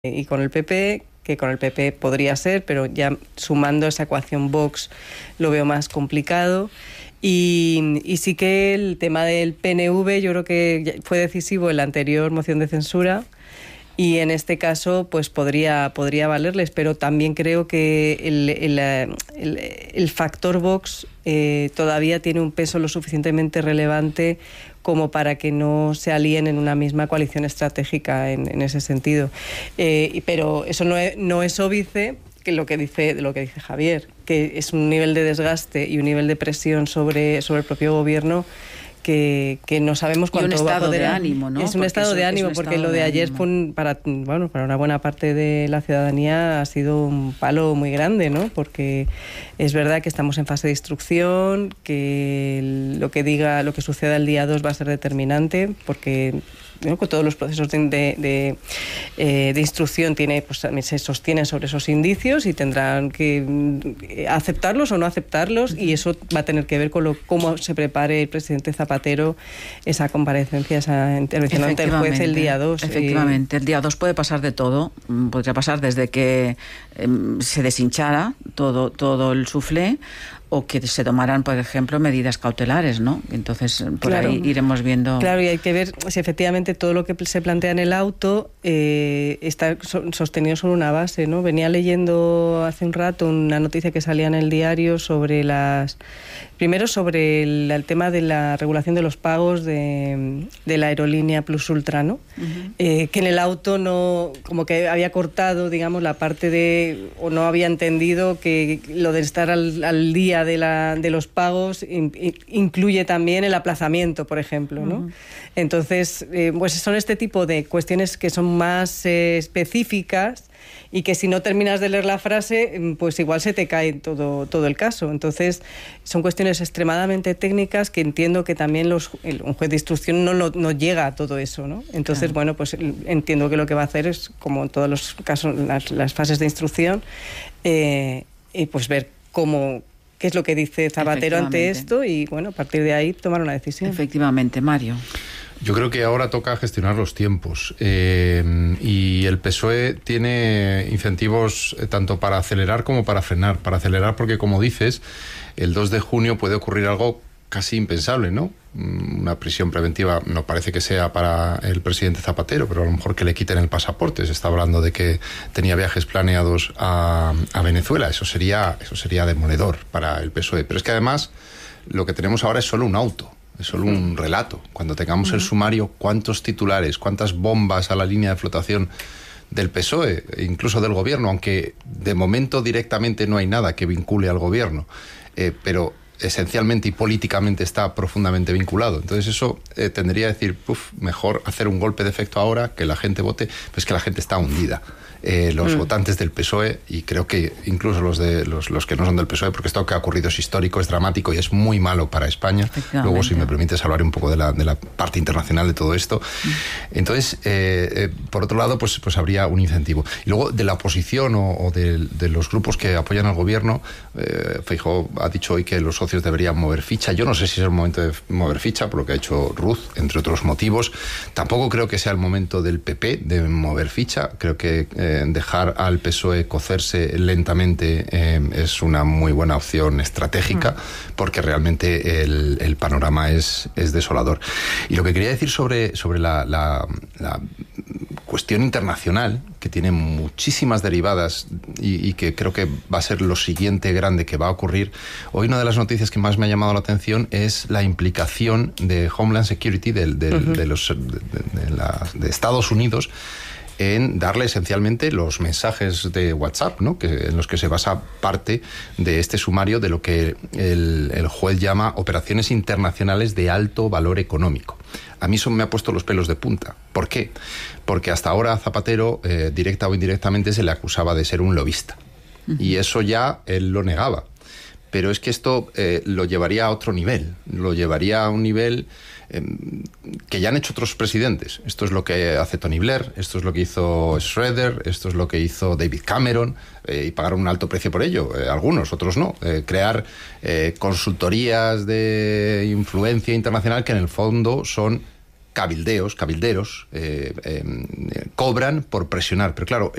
y con el PP, que con el PP podría ser, pero ya sumando esa ecuación Vox lo veo más complicado. Y sí que el tema del PNV yo creo que fue decisivo en la anterior moción de censura y en este caso pues podría valerles, pero también creo que el factor Vox todavía tiene un peso lo suficientemente relevante como para que no se alíen en una misma coalición estratégica en ese sentido. Pero eso no es óbice que lo que dice Javier, que es un nivel de desgaste y un nivel de presión sobre el propio gobierno que no sabemos cuánto va a poder. Y un estado de ánimo, ¿no? Es un estado de ánimo, porque lo de ayer fue para una buena parte de la ciudadanía ha sido un palo muy grande, ¿no? Porque es verdad que estamos en fase de instrucción, que lo que suceda el día 2 va a ser determinante, porque con todos los procesos de instrucción también se sostienen sobre esos indicios y tendrán que aceptarlos o no aceptarlos, y eso va a tener que ver con cómo se prepare el presidente Zapatero esa comparecencia, esa intervención ante el juez el día 2. Efectivamente, el día 2 puede pasar de todo. Podría pasar desde que se deshinchara todo el suflé, o que se tomaran, por ejemplo, medidas cautelares, ¿no? Entonces, ahí iremos viendo. Claro, y hay que ver si efectivamente todo lo que se plantea en el auto está sostenido sobre una base, ¿no? Venía leyendo hace un rato una noticia que salía en el diario sobre el tema de la regulación de los pagos de la aerolínea Plus Ultra, ¿no? Uh-huh. Que en el auto no, como que había cortado, digamos, la parte o no había entendido que lo de estar al día de los pagos incluye también el aplazamiento, por ejemplo, ¿no? Uh-huh. Entonces, pues son este tipo de cuestiones que son más específicas y que si no terminas de leer la frase, pues igual se te cae todo el caso. Entonces, son cuestiones extremadamente técnicas que entiendo que también un juez de instrucción no llega a todo eso, ¿no? Entonces, claro. Bueno, pues entiendo que lo que va a hacer es, como en todos los casos, las fases de instrucción, y pues ver qué es lo que dice Zapatero ante esto y, bueno, a partir de ahí tomar una decisión. Efectivamente, Mario. Yo creo que ahora toca gestionar los tiempos y el PSOE tiene incentivos tanto para acelerar como para frenar. Para acelerar porque, como dices, el 2 de junio puede ocurrir algo casi impensable, ¿no? Una prisión preventiva no parece que sea para el presidente Zapatero, pero a lo mejor que le quiten el pasaporte. Se está hablando de que tenía viajes planeados a Venezuela. Eso sería demoledor para el PSOE. Pero es que además lo que tenemos ahora es solo un auto. Es solo un relato. Cuando tengamos el sumario, ¿cuántos titulares, cuántas bombas a la línea de flotación del PSOE, incluso del gobierno? Aunque de momento directamente no hay nada que vincule al gobierno, pero esencialmente y políticamente está profundamente vinculado. Entonces eso tendría que decir, mejor hacer un golpe de efecto ahora, que la gente vote, pues que la gente está hundida. Los votantes del PSOE, y creo que incluso los que no son del PSOE, porque esto que ha ocurrido es histórico, es dramático y es muy malo para España. Luego, si me permites, hablaré un poco de la parte internacional de todo esto. Entonces, por otro lado, pues habría un incentivo. Y luego, de la oposición o de los grupos que apoyan al gobierno, Feijóo ha dicho hoy que los socios deberían mover ficha. Yo no sé si es el momento de mover ficha, por lo que ha hecho Ruz, entre otros motivos. Tampoco creo que sea el momento del PP de mover ficha. Creo que dejar al PSOE cocerse lentamente es una muy buena opción estratégica, porque realmente el panorama es desolador. Y lo que quería decir sobre la cuestión internacional, que tiene muchísimas derivadas y que creo que va a ser lo siguiente grande que va a ocurrir. Hoy una de las noticias que más me ha llamado la atención es la implicación de Homeland Security de Estados Unidos en darle esencialmente los mensajes de WhatsApp, ¿no? En los que se basa parte de este sumario de lo que el juez llama operaciones internacionales de alto valor económico. A mí eso me ha puesto los pelos de punta. ¿Por qué? Porque hasta ahora a Zapatero, directa o indirectamente, se le acusaba de ser un lobista. Y eso ya él lo negaba. Pero es que esto lo llevaría a otro nivel. Lo llevaría a un nivel que ya han hecho otros presidentes. Esto es lo que hace Tony Blair, esto es lo que hizo Schroeder, esto es lo que hizo David Cameron, y pagaron un alto precio por ello. Algunos, otros no. Crear consultorías de influencia internacional que en el fondo son cabilderos, cobran por presionar. Pero claro,